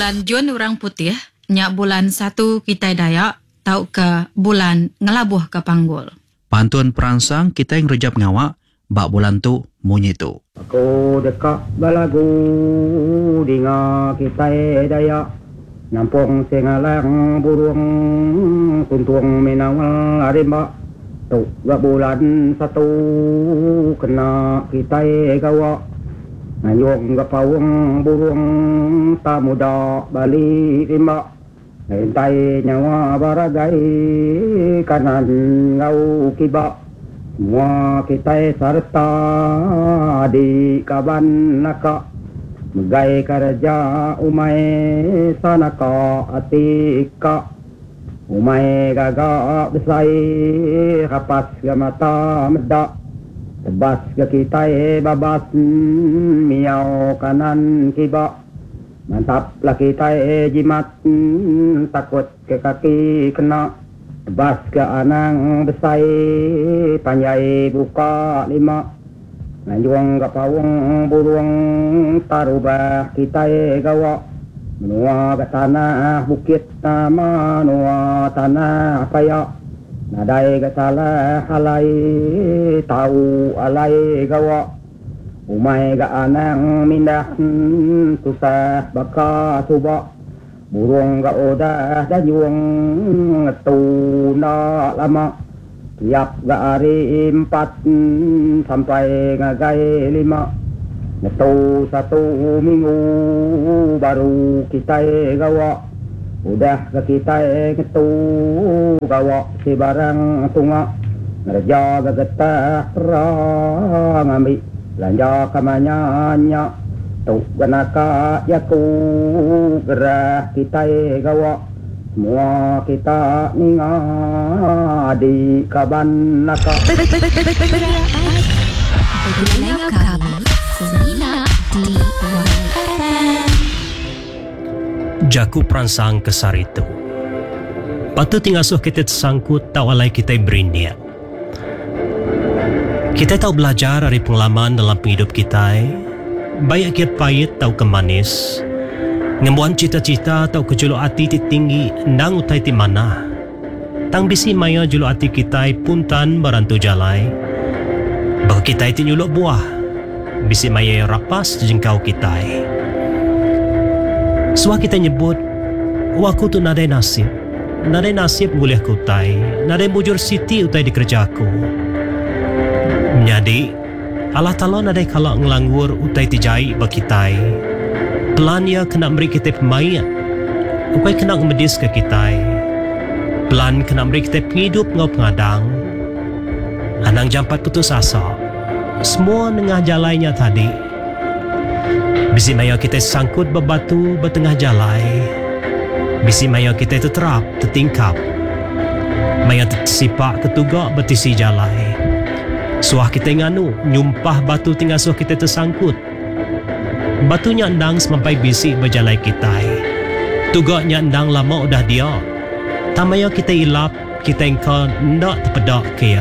bulan Jun orang putih, nya bulan 1 kita Dayak, tau ke bulan ngelabuh ke Panggul. Pantun perangsang kita yang rejap ngawak, bak bulan tu munyi tu. Aku dekat balagu dinga kita Dayak, nampung singalang burung tuntung minawal arimba. Tu gak bulan 1 kena kita gawak. Ngayong gapawang burung tak muda balik rimba. Hintay nyawa baragay kanan ngau kiba. Semua kita serta di kaban naka. Megay kerja umay sanaka atika. Umay gagak besai kapas gamata medak. Tebas ke kita babas miau kanan kiba. Mantaplah kita jimat takut ke kaki kena. Tebas ke anang besai panjai buka 5. Nanjuang ke pawang burung tarubah kita gawa. Menua ke tanah bukit nama nua tanah payak. Nadai ke salah alai tahu alai gawa. Umay ke anang mindah susah baka subak. Burung ke odah dayung ngetuna lama. Tiap ke hari 4 sampai ngagai 5. Ngetu 1 minggu baru kita gawa. Udah ke kita ngetu gawa si barang tunga. Ngerja ke getah perang ambil belanja kamanyanya. Tu ganaka yaku gerah kita gawa. Semua kita ninga di kaban naka. Dengar kami Semina di YFM. Jaku perangsang kesar itu. Patut tingasuh kita tersangkut tak walai kita berindia. Kita tahu belajar dari pengalaman dalam hidup kita. Baik kia pahit tahu ke manis. Ngembuan cita-cita tahu ke juluk hati tinggi nang utai ti mana. Tang bisi maya juluk hati kita puntan barantu jalai. Bahawa kita itu nyuluk buah. Bisi maya rapas jengkau kita. Suah kita nyebut, waku tu nadai nasib. Nadai nasib boleh ku utai. Nadai bujur siti utai di kerjaku. Jadi, Allah Ta'ala nadai kalak ngelanggur utai tijai bakitai. Pelan ia kena beri kita pemain. Upai kena medis ke kita. Pelan kena beri kita penghidup ngau pengadang. Anang jampat putus asa. Semua nengah jalannya tadi. Bisi maya kita sangkut berbatu bertengah jalai. Bisi maya kita terterap, tertingkap. Maya tersipak ketugak bertisi jalai. Suah kita nganu, nyumpah batu tinggal suah kita tersangkut. Batunya endang sampai bisi berjalai kita. Tugaknya endang lama udah dia. Tamaya kita ilap, kita engkau ndak terpedak kia.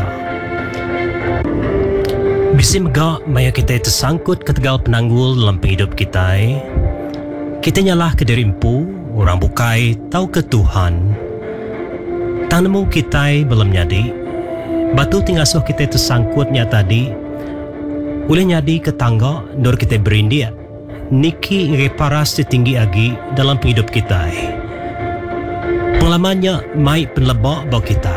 Bisi megak maya kita tersangkut ke tegal penanggul dalam hidup kita. Kita nyalah ke diri empu, orang bukai, tahu ke Tuhan. Tak nemu kita belum nyadi. Batu tinggal suh kita tersangkutnya tadi. Boleh nyadi ke tangga, nur kita berindia. Niki reparas setinggi lagi dalam hidup kita. Pengalamannya mai penlebak bau kita.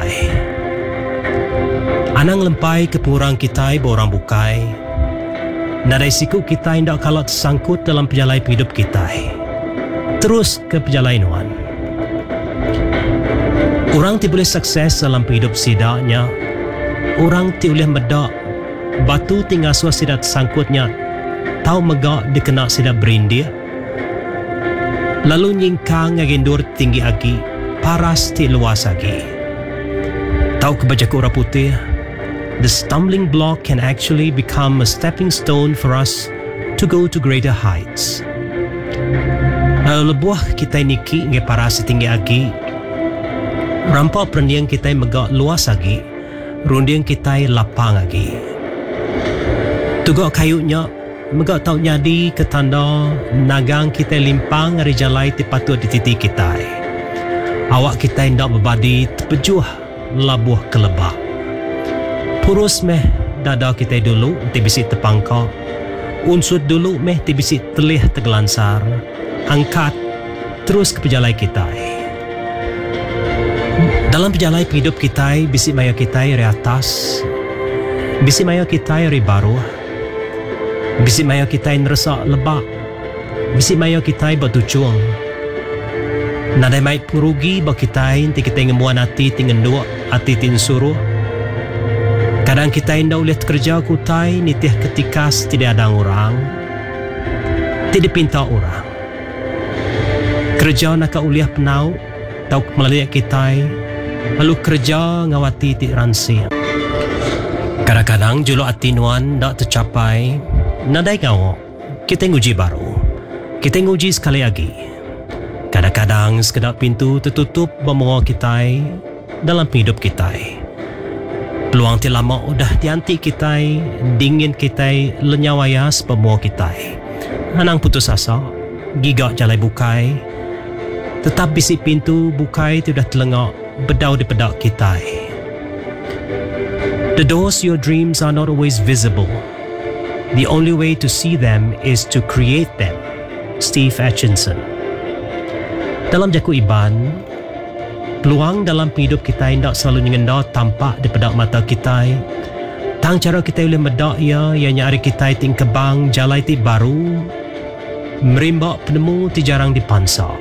Anang lempai ke pengurang kita borang bukai. Nadai siku kita hendak kalau tersangkut dalam perjalanan hidup kita. Terus ke perjalanan. Orang ti boleh sukses dalam hidup sidaknya. Orang ti boleh medak. Batu tinggal suah sidat sangkutnya. Tahu megak dikena sidat berindia. Lalu nyingkang ngagendur tinggi lagi. Paras ti luas lagi. Tahu kebajaku orang putih. The stumbling block can actually become a stepping stone for us to go to greater heights. Lalu lebuah kita niki nge paras tinggi lagi. Rampak perendiang kita megak luas lagi. Rundiang kita lapang lagi. Tugak kayunya megak tau nyadi ketanda nagang kita limpang hari jalai ti patut di titik kita. Awak kita hendak berbadi terpejuh labuh kelebak. Purus meh dada kita dulu ti bisik terpangkak. Unsur dulu meh ti bisik telih tergelansar. Angkat terus ke pejalai kita. Dalam pejalai hidup kita, bisik maya kita dari atas, bisik maya kita dari bawah, bisik maya kita ngeresak lebak, bisik maya kita bertujuan. Nadai mai pengerugi bagi kita inti kita ngemuan hati tinggal dua hati tin suruh. Kadang kita indah ulihat kerja kutai nitiah ketika tidak ada orang, tidak pinta orang. Kerja nak uliah penau, tau melalui kita, lalu kerja ngawati ti ransi. Kadang-kadang julu hati nuan tak tercapai, nadai ngawak, kita nguji baru, kita nguji sekali lagi. Kadang-kadang sekedar pintu tertutup membawa kita dalam hidup kita. Peluang ti lama udah dianti kita, dingin kita lenyawayas membawa kita. Anang putus asa, gigak jalai bukai, tetap bisik pintu bukai tu dah telengak bedau di pedak kita. The doors to your dreams are not always visible. The only way to see them is to create them. Steve Atchison. Dalam jaku Iban, peluang dalam hidup kita tidak selalu nyenda tampak di pedak mata kita. Tang cara kita boleh medak ia yang nyari kita ting kebang jalai ti baru, merimbak penemu ti jarang dipansa.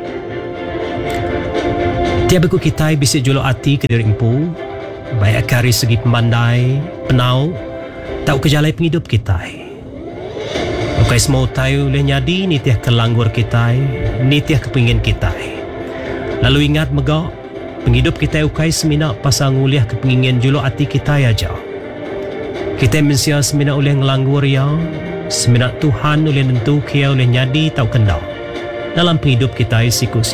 Tiap aku kita bisa juluk hati ke diri empu, baik akari segi pemandai, penau, tak kejalai penghidup kita. Bukai semua tahu boleh nyadi nitiah kelanggur kita, nitiah kepingin kita. Lalu ingat megak, penghidup kita ukai semina pasal nguliah kepingin juluk hati kita aja. Kita mensia semina oleh ngelanggur ya, semina Tuhan oleh nentu kia oleh nyadi tau kendal. Dalam penghidup kita siku